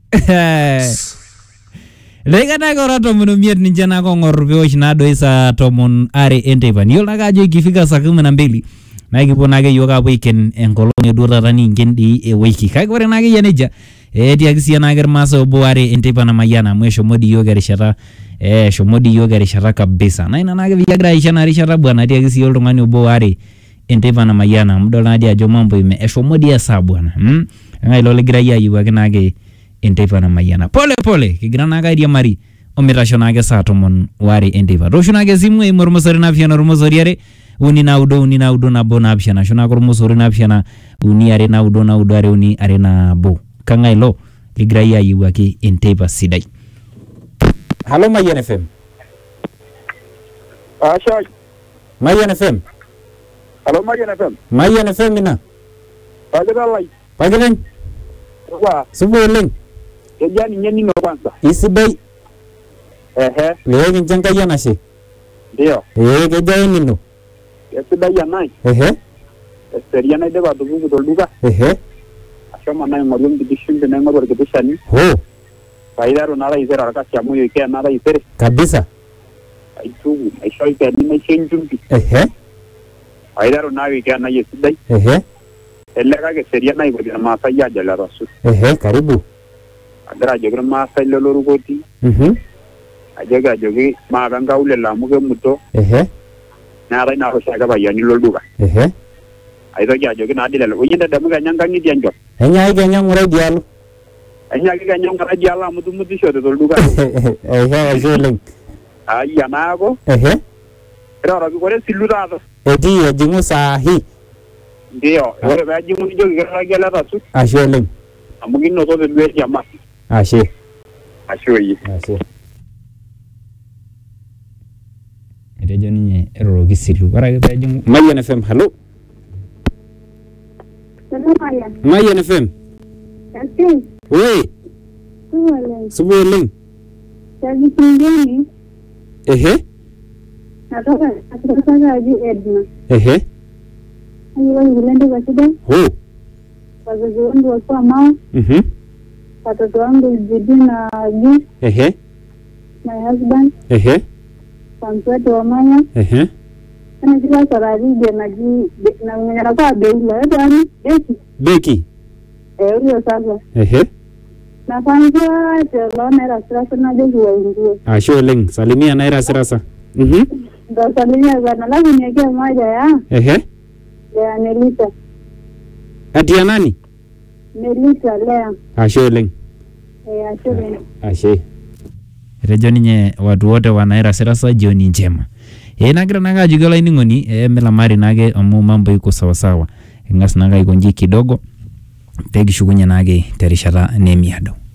Legana gora tomon miet ninche nako ng'or peosh nadoi saa tomon are enteipa. Yiolo nake ajo ikifika saa 12 na kipuo nake yiok apuo aiken enkolong eduo taata niinken dii ewiki. Kake ore nake yie nejia etiaki siyie nake irmaasai obo are enteipa namayiana amu eshomo dii yiok erishata kabisa. Na ina nake pikigira aisho ena rishata bwana atiaki siyie oltung'ani obo are enteipa namayiana amu idol nadii ajo mambo eshomo dii esaa bwana. Eng'ae ilo ligirai ayiewaki nake enteipa namayiana. Pole kigira nake airiamari omitasho nake saa 12 enteipa. Toosho nake esimu eimu ormosori naapishana ormosori are uni naudo nabo naapishana ashu nake ormosori naapishana uni are naudo are uni are nabo. Kang'ae ilo ligirai ayiewaki enteipa sidai. Halo Mayian FM. Asha. Mayian FM. Halo Mayian FM. Mayian FM ina. Pagilan. Wa. Subu oleng. Kejani nyeni no kwanza. Isidai. Leo kinchanga yana she. Ndio. Kejai nino. Isidai yanai. Seria na deba dugu tolduka. Ashoma na ngorium bidishinde na ngoro kibishani. Faidaro nara izera rakati ya moyo ikea nara izere. Kabisa. Aitu aishoi ke ni meshenjumbi. Faidaro nawe ikea na yesidai. Elega ke seria na ibodi na masai ya jala rasu. Karibu. Agra jogra masai loloru goti. Ajaga jogi maganga ule lamuge muto. Nara ina roshaka bayani lolduka. Aido ya jogi na adile. Uyinda damuga nyanga ngidi anjo. Enya ike nyangura dialu. Enya ike nyangura dialu mutu shote tolduka. Joleng. Aya nako. Era kore siluda ato. Eti ejingu sahi. Ndio, ore bajimu nijo gela rasu. Asholeng. Amugino to de yama. Ashe. Ashoyi. Ashe. Etejo ninye eroroki silu. Ore ake peejingu Mayian FM. Halo. Mayian FM. Woi. Subu oleng. Natoka aji Edna. Ayo ngilende kwa shida. Wazazi wangu walikuwa mao. Watoto wangu Judi na Gi. My husband. Samswete wa Maya. Ana kila sararije na Gi na mnyara kwa Beila. Yaani Beki. Hiyo sasa. Na kwanza telo naira sirasa na Beki waingie. Asholeng. Salimia naira sirasa. Ndo salimia bana lazima niweke moja ya. Ya Melita. Ati ya nani? Melita lea. Asholeng. Asholeng. Ashe. Etejo ninye watu wote wanaira sirasa jioni njema. Nagira naka ajuge laining'oni mila mari nake amu mambo iko sawa sawa. Ing'as naka aikonji kidogo. Pegishukunye nake terishata nemiado.